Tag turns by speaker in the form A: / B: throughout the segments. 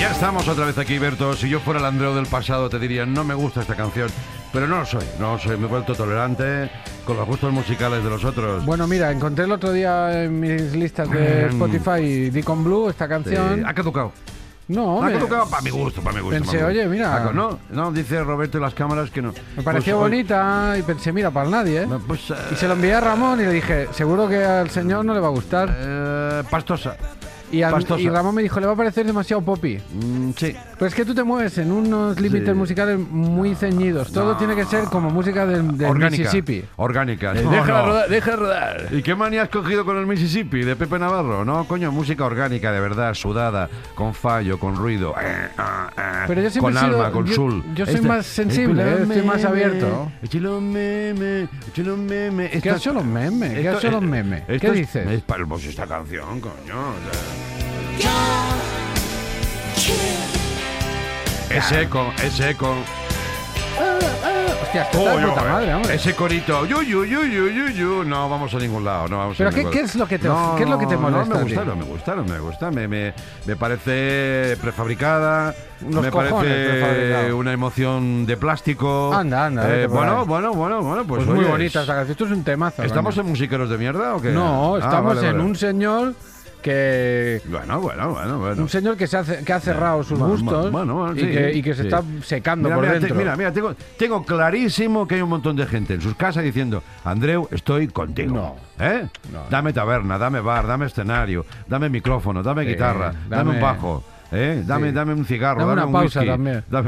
A: Ya estamos otra vez aquí, Berto. Si yo fuera el Andreu del pasado te diría, no me gusta esta canción. Pero no lo soy, me he vuelto tolerante con los gustos musicales de los otros.
B: Bueno, mira, encontré el otro día en mis listas de Spotify Deacon Blue, esta canción.
A: Ha caducado.
B: No,
A: ha caducado para mi gusto.
B: Pensé, oye, mira.
A: No, dice Roberto y las cámaras que no.
B: Me pareció bonita y pensé, mira, para nadie, ¿eh?
A: Pues,
B: y se lo envié a Ramón y le dije, seguro que al señor no le va a gustar.
A: Pastosa.
B: Y Ramón me dijo, le va a parecer demasiado poppy.
A: Sí.
B: Pero es que tú te mueves en unos límites musicales muy ceñidos. Todo tiene que ser como música del Mississippi.
A: Orgánica.
B: Deja rodar.
A: ¿Y qué manía has cogido con el Mississippi de Pepe Navarro? No, coño, música orgánica, de verdad, sudada, con fallo, con ruido.
B: Pero yo siempre
A: con alma, con sul.
B: Yo soy más sensible, estoy más abierto.
A: Échale un meme.
B: ¿Qué ha hecho los memes? ¿Qué dices?
A: Es para esta canción, coño. Ese eco.
B: Hostia, esto es de puta madre, hombre.
A: Ese corito. No vamos a ningún lado.
B: ¿Pero qué es lo que te molesta?
A: No me gusta. Me parece prefabricada.
B: Me parece
A: una emoción de plástico.
B: Anda.
A: Bueno.
B: Pues muy bonita esta canción. Esto es un temazo.
A: ¿Estamos en musiqueros de mierda o qué?
B: No, estamos en un señor que...
A: Bueno.
B: Un señor que ha cerrado sus gustos y que se está secando por dentro.
A: Mira, tengo clarísimo que hay un montón de gente en sus casas diciendo, Andreu, estoy contigo.
B: No.
A: Dame taberna, dame bar, dame escenario, dame micrófono, dame guitarra, dame un bajo, dame un cigarro, dame
B: una
A: un
B: pausa
A: whisky,
B: también.
A: Dame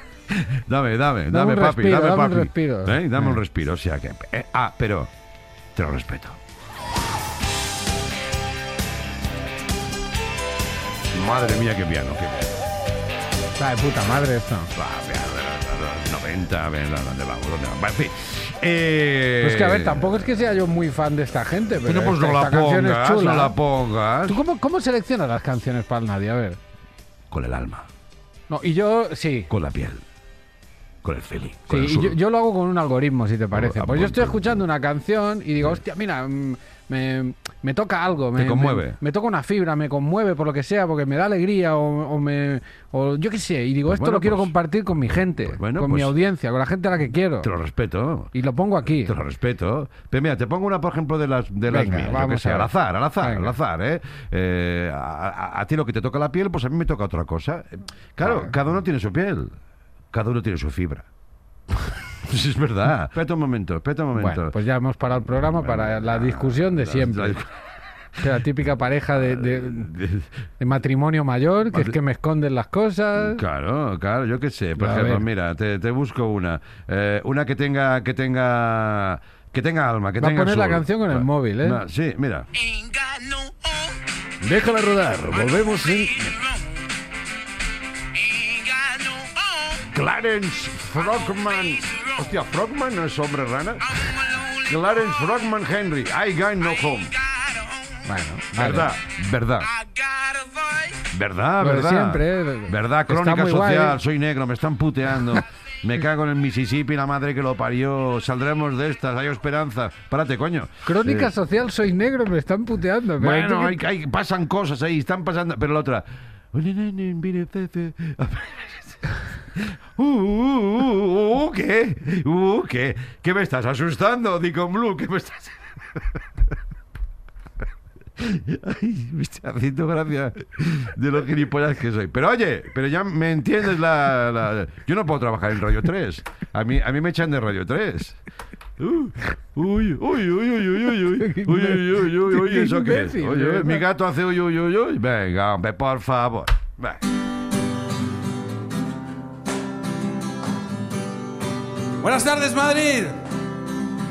B: un
A: papi,
B: respiro,
A: dame papi.
B: un respiro.
A: Dame un respiro, o sea que... pero te lo respeto. Madre mía, qué piano.
B: Está de puta madre esto.
A: 90, ¿dónde vamos? En fin.
B: Pues que a ver, tampoco es que sea yo muy fan de esta gente, pero
A: pues no la pongas.
B: ¿Tú cómo seleccionas las canciones para el nadie? A ver.
A: Con el alma.
B: No, y yo sí.
A: Con la piel. Con el feeling.
B: Sí, y yo lo hago con un algoritmo, si te parece. Pues yo estoy escuchando una canción y digo, hostia, mira, me toca algo.
A: Me conmueve.
B: Me toca una fibra, me conmueve por lo que sea, porque me da alegría o yo qué sé. Y digo,
A: pues
B: esto lo quiero compartir con mi gente, con mi audiencia, con la gente a la que quiero.
A: Te lo respeto.
B: Y lo pongo aquí.
A: Te lo respeto. Pero mira, te pongo una, por ejemplo, de las mías. Yo que sé, al azar, a ti lo que te toca la piel, pues a mí me toca otra cosa. Claro, cada uno tiene su piel. Cada uno tiene su fibra. Pues es verdad. Espérate un momento.
B: Bueno, pues ya hemos parado el programa para la discusión de siempre. La típica pareja de matrimonio mayor, que es que me esconden las cosas.
A: Claro, yo qué sé. Por ejemplo, mira, te busco una que tenga alma, que
B: Va
A: tenga
B: a poner la canción con el móvil, ¿eh?
A: Sí, mira.
B: Déjala rodar. Volvemos en...
A: Clarence Frogman. Hostia, Frogman no es hombre rana. Clarence Frogman Henry. I got no home.
B: Bueno,
A: verdad.
B: Siempre,
A: verdad, crónica social. Guay. Soy negro, me están puteando. Me cago en el Mississippi, la madre que lo parió. Saldremos de estas, hay esperanza. Párate, coño.
B: Crónica social, soy negro, me están puteando.
A: Bueno, pasan cosas ahí, están pasando. Pero la otra... ¿Qué? ¿Qué me estás asustando, Deacon Blue? ¿Qué me estás...? Ay, me está haciendo gracia de lo gilipollas que soy. Pero oye, ya me entiendes Yo no puedo trabajar en Radio 3. A mí me echan de Radio 3. Uy, ¿eso qué es? Oye, mi gato hace uy. Venga, hombre, por favor.
C: Buenas tardes, Madrid.